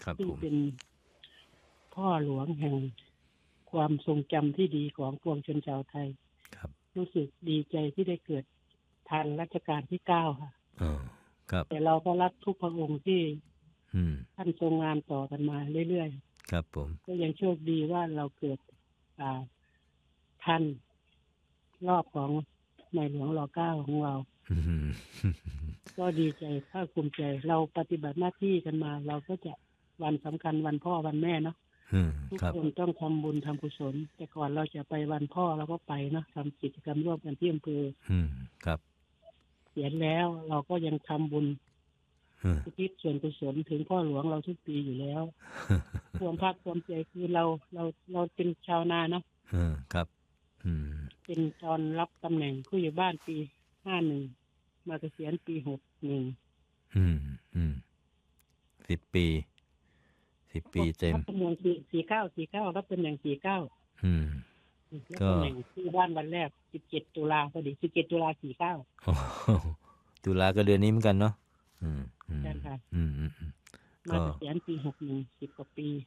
ครับซึ่งผมเป็นพ่อหลวงแห่งความทรงจำที่ดีของปวงชนชาวไทยครับรู้สึกดีใจที่ได้เกิดทันรัชกาลที่9ค่ะอ๋อครับแต่เราก็รักทุกพระองค์ที่ท่านทรงงานต่อกันมาเรื่อยครับผมๆก็ยังโชคดีว่าเราเกิดทันรอบของในหลวงร.9ของเราก็ดีใจภาคภูมิใจเราปฏิบัติหน้าที่กันมาเราก็จะวันสำคัญวันพ่อวันแม่เนาะทุกคนต้องทำบุญทำกุศลแต่ก่อนเราจะไปวันพ่อเราก็ไปเนาะทำกิจกรรมร่วมกันที่อำเภอครับเขียนแล้วเราก็ยังทำบุญอุทิศส่วนกุศลถึงพ่อหลวงเราทุกปีอยู่แล้วความภาคภูมิใจคือเราเป็นชาวนาเนาะครับเป็นตอนรับตำแหน่งผู้ใหญ่บ้านปี51มาเกษียณปี61 10 ปีเต็มรับตำแหน่ง49รับตำแหน่ง49แล้วตำแหน่งที่บ้านวันแรก17ตุลาพอดี17ตุลา49 ตุลาก็เดือนนี้เหมือนกันเนาะใช่ค่ะมาเกษียณปี61 10กว่าปี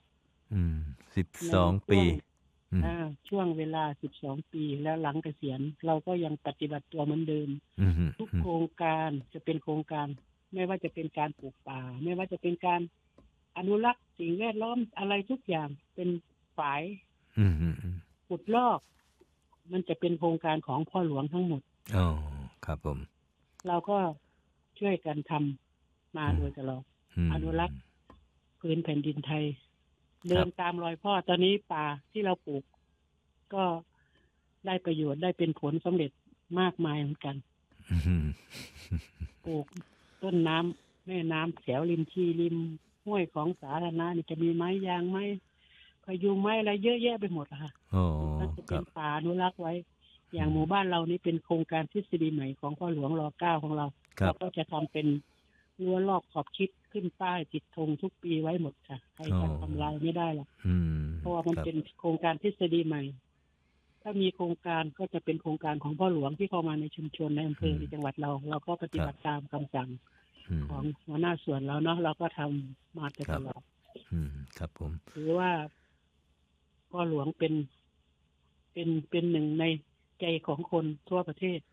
12 ปีช่วงเวลา12 ปีแล้วหลังเกษียณเราก็ยังปฏิบัติตัวเหมือนเดิมทุกโครงการจะเป็นโครงการไม่ว่าจะเป็นการปลูกป่าไม่ว่าจะเป็นการอนุรักษ์สิ่งแวดล้อมอะไรทุกอย่างเป็นฝ่ายขุดลอกมันจะเป็นโครงการของพ่อหลวงทั้งหมดครับผมเราก็ช่วยกันทำมาโดยตลอดอนุรักษ์พื้นแผ่นดินไทยเดินตามรอยพ่อตอนนี้ป่าที่เราปลูกก็ได้ประโยชน์ได้เป็นผลสำเร็จมากมายเหมือนกันปลูกต้นน้ำแม่น้ำแถวริมห้วยของสาธารณะนี่จะมีไม้ยางไม้พยุงไม้อะไรเยอะแยะไปหมดค่ะมันจะเป็นป่าอนุรักษ์ไว้อย่างหมู่บ้านเรานี่เป็นโครงการทฤษฎีใหม่ของพ่อหลวงร.9ของเราเราก็จะทำเป็นรั้วรอบขอบชิดขึ้นป้ายติดธงทุกปีไว้หมดค่ะใครจะทำลายไม่ได้หรอกเพราะว่ามันเป็นโครงการทฤษฎีใหม่ถ้ามีโครงการก็จะเป็นโครงการของพ่อหลวงที่เข้ามาในชุมชนในอำเภอในจังหวัดเราก็ปฏิบัติตามคำสั่งของหัวหน้าส่วนเราเนาะเราก็ทำมาตลอดครับผมถือว่าพ่อหลวงเป็นหนึ่งในใจของคนทั่วประเทศ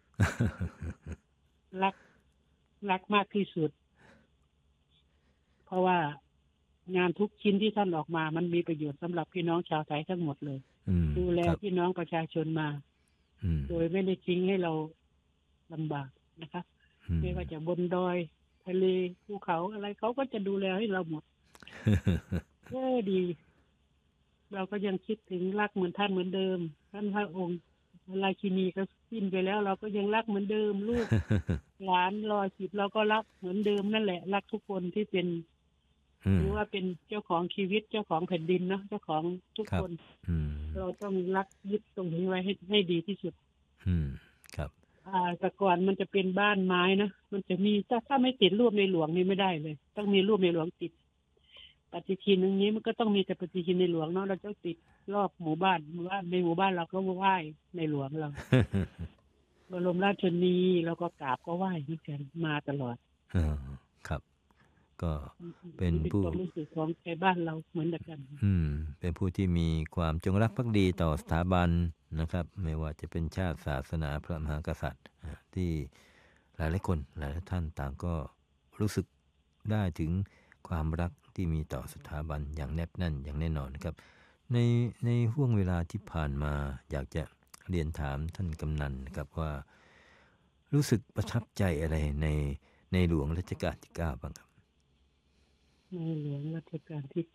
รักมากที่สุดเพราะว่างานทุกชิ้นที่ท่านออกมามันมีประโยชน์สำหรับพี่น้องชาวไทยทั้งหมดเลยดูแลพี่น้องประชาชนมาโดยไม่ได้ทิ้งให้เราลำบากนะคะไม่ว่าจะบนดอยทะเลภูเขาอะไรเขาก็จะดูแลให้เราหมดดี เราก็ยังคิดถึงรักเหมือนท่านเหมือนเดิมท่านพระองค์ราชินีก็สิ้นไปแล้วเราก็ยังรักเหมือนเดิมลูก หลาน110เราก็รักเหมือนเดิมนั่นแหละรักทุกคนที่เป็นหรือว่าเป็นเจ้าของชีวิตเจ้าของแผ่นดินเนาะเจ้าของทุกคนเราต้องรักยึดตรงนี้ไว้ให้ดีที่สุดครับแต่ก่อนมันจะเป็นบ้านไม้นะมันจะมีถ้าไม่ติดรูปในหลวงนี่ไม่ได้เลยต้องมีรูปในหลวงติดปฏิทินอย่างนี้มันก็ต้องมีแต่ปฏิทินในหลวงเนาะเราจะติดรอบหมู่บ้านในหมู่บ้านเราก็ไหว้ในหลวงเรา บรมราชชนนีเราก็กราบก็ไหว้เหมือนกันมาตลอดครับก็เป็นผู้ความรู้สึกของชาวบ้านเราเหมือนกันเป็นผู้ที่มีความจงรักภักดีต่อสถาบันนะครับไม่ว่าจะเป็นชาติศาสนาพระมหากษัตริย์ที่หลายๆคนหลายท่านต่างก็รู้สึกได้ถึงความรักที่มีต่อสถาบันอย่างแนบแน่นอย่างแน่นอนนะครับในห่วงเวลาที่ผ่านมาอยากจะเรียนถามท่านกำนันนะครับว่ารู้สึกประทับใจอะไรในหลวงรัชกาลที่9บ้างครับในหลวงรัชกาลที่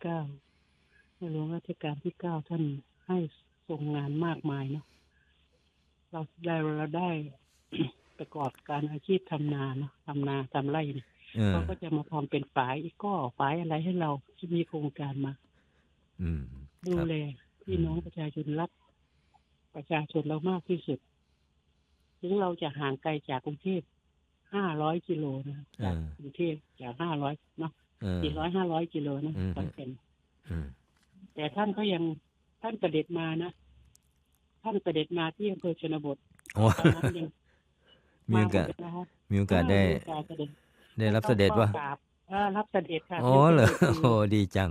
9ในหลวงรัชกาลที่9ท่านให้ทรงงานมากมายเนาะเราได้ ประกอบการอาชีพทำนาเนาะทำนาทำไร่เนี่ยเขาก็จะมาทำเป็นฝายฝายอะไรให้เราที่มีโครงการมาดูแลพี่น้องประชาชนรักประชาชนเรามากที่สุดถึงเราจะห่างไกลจากกรุงเทพ500กิโลนะจากกรุงเทพจาก500เนาะ400-500กิโลนะตอนเป็นแต่ท่านก็ยังท่านเสด็จมานะท่านเสด็จมาที่อำเภอชนบทตอนนั้นยังมีโอกาสได้รับเสด็จว่ารับเสด็จค่ะอ๋อเหรอโอ้ดีจัง